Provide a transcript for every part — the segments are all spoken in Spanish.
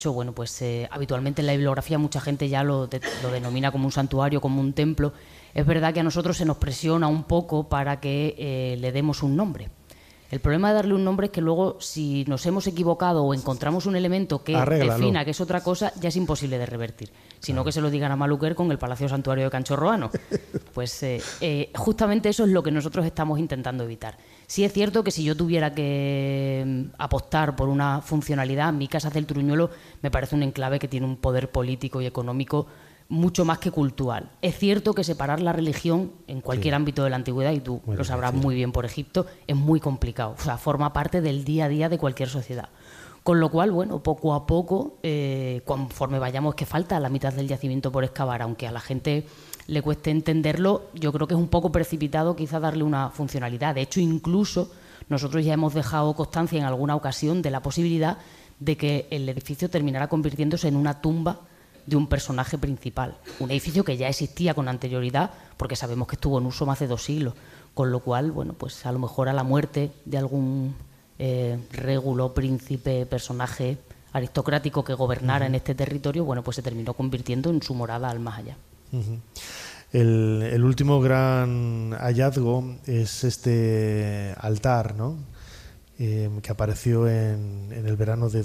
bueno, pues habitualmente en la bibliografía mucha gente ya lo denomina como un santuario, como un templo. Es verdad que a nosotros se nos presiona un poco para que le demos un nombre. El problema de darle un nombre es que luego, si nos hemos equivocado o encontramos un elemento que defina que es otra cosa, ya es imposible de revertir. Sino que se lo digan a Maluquer con el Palacio Santuario de Canchorroano. Pues justamente eso es lo que nosotros estamos intentando evitar. Sí es cierto que si yo tuviera que apostar por una funcionalidad, mi Casas del Turuñuelo me parece un enclave que tiene un poder político y económico mucho más que cultural. Es cierto que separar la religión en cualquier ámbito de la antigüedad, y tú lo sabrás muy bien por Egipto, es muy complicado. O sea, forma parte del día a día de cualquier sociedad. Con lo cual, bueno, poco a poco, conforme vayamos, que falta la mitad del yacimiento por excavar, aunque a la gente le cueste entenderlo, yo creo que es un poco precipitado quizá darle una funcionalidad. De hecho, incluso nosotros ya hemos dejado constancia en alguna ocasión de la posibilidad de que el edificio terminara convirtiéndose en una tumba de un personaje principal, un edificio que ya existía con anterioridad porque sabemos que estuvo en uso más de 2 siglos, con lo cual, bueno, pues a lo mejor a la muerte de algún régulo, príncipe, personaje aristocrático que gobernara en este territorio, bueno, pues se terminó convirtiendo en su morada al más allá. El último gran hallazgo es este altar, ¿no? Que apareció en el verano de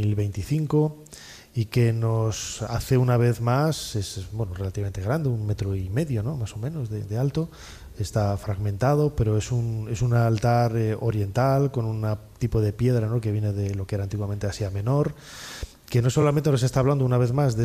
2025 y que nos hace una vez más, es relativamente grande, 1,5 metros, ¿no? Más o menos de alto. Está fragmentado, pero es un altar oriental con un tipo de piedra, ¿no? Que viene de lo que era antiguamente Asia Menor, que no solamente nos está hablando una vez más de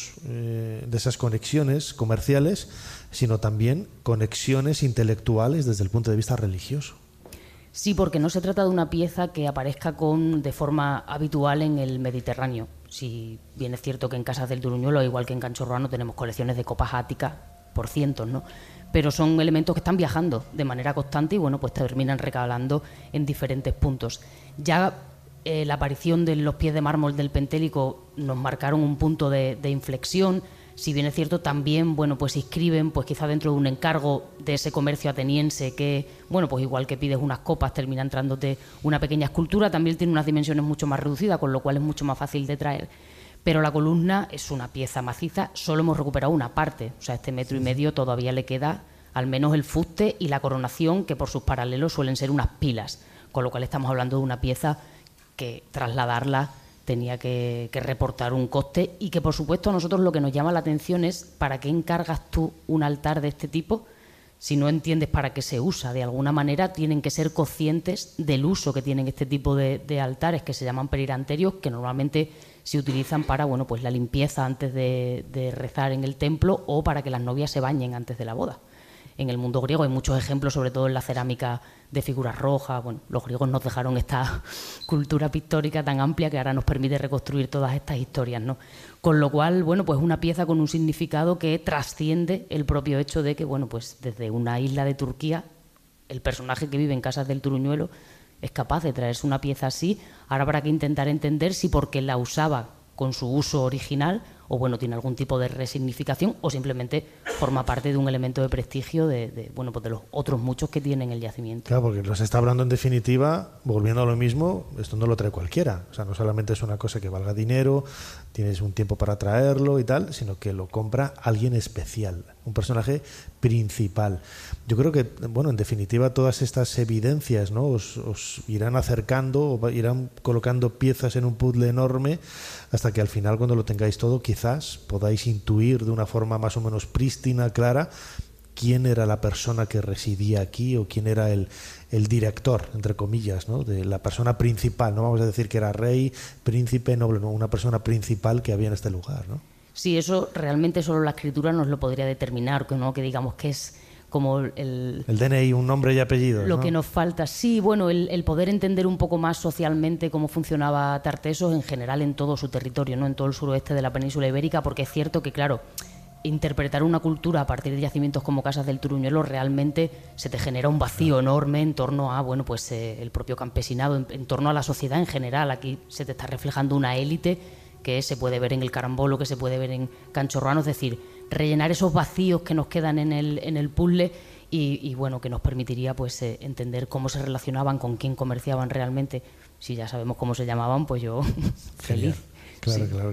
esas conexiones comerciales, sino también conexiones intelectuales desde el punto de vista religioso. Sí, porque no se trata de una pieza que aparezca de forma habitual en el Mediterráneo. Si bien es cierto que en Casas del Turuñuelo, igual que en Canchorroano, tenemos colecciones de copas áticas por cientos, ¿no? Pero son elementos que están viajando de manera constante y bueno, pues terminan recalando en diferentes puntos. Ya la aparición de los pies de mármol del Pentélico nos marcaron un punto de inflexión. Si bien es cierto, también, bueno, pues se inscriben, pues quizá dentro de un encargo de ese comercio ateniense que, bueno, pues igual que pides unas copas, termina entrándote una pequeña escultura, también tiene unas dimensiones mucho más reducidas, con lo cual es mucho más fácil de traer. Pero la columna es una pieza maciza, solo hemos recuperado una parte, o sea, 1,5 metros todavía le queda al menos el fuste y la coronación, que por sus paralelos suelen ser unas pilas, con lo cual estamos hablando de una pieza que trasladarla tenía que reportar un coste y que, por supuesto, a nosotros lo que nos llama la atención es ¿para qué encargas tú un altar de este tipo? Si no entiendes para qué se usa, de alguna manera tienen que ser conscientes del uso que tienen este tipo de altares que se llaman periranterios, que normalmente se utilizan para, bueno, pues la limpieza antes de rezar en el templo o para que las novias se bañen antes de la boda. En el mundo griego hay muchos ejemplos, sobre todo en la cerámica de figuras rojas. Bueno, los griegos nos dejaron esta cultura pictórica tan amplia que ahora nos permite reconstruir todas estas historias, ¿no? Con lo cual, bueno, pues una pieza con un significado que trasciende el propio hecho de que, bueno, pues desde una isla de Turquía, el personaje que vive en Casas del Turuñuelo es capaz de traerse una pieza así. Ahora habrá que intentar entender si porque la usaba con su uso original o bueno, tiene algún tipo de resignificación o simplemente forma parte de un elemento de prestigio bueno, pues de los otros muchos que tienen el yacimiento. Claro, porque nos está hablando en definitiva, volviendo a lo mismo, esto no lo trae cualquiera. O sea, no solamente es una cosa que valga dinero, tienes un tiempo para traerlo y tal, sino que lo compra alguien especial, un personaje principal. Yo creo que, bueno, en definitiva todas estas evidencias, ¿no? os irán acercando o irán colocando piezas en un puzzle enorme hasta que al final, cuando lo tengáis todo, quizás podáis intuir de una forma más o menos prístina, clara, quién era la persona que residía aquí o quién era el director, entre comillas, ¿no? De la persona principal. No vamos a decir que era rey, príncipe, noble, no, una persona principal que había en este lugar, ¿no? Sí, eso realmente solo la escritura nos lo podría determinar, ¿no? Que digamos que es como el DNI, un nombre y apellido. Lo ¿no? que nos falta, sí, bueno, el poder entender un poco más socialmente cómo funcionaba Tartessos en general en todo su territorio, ¿no? En todo el suroeste de la península ibérica, porque es cierto que, claro, interpretar una cultura a partir de yacimientos como Casas del Turuñuelo realmente se te genera un vacío enorme en torno a, bueno, pues el propio campesinado, en torno a la sociedad en general. Aquí se te está reflejando una élite que se puede ver en el Carambolo, que se puede ver en Canchorroano, es decir, rellenar esos vacíos que nos quedan en el puzzle y bueno, que nos permitiría pues entender cómo se relacionaban, con quién comerciaban realmente. Si ya sabemos cómo se llamaban, pues yo feliz. Claro, Sí. claro.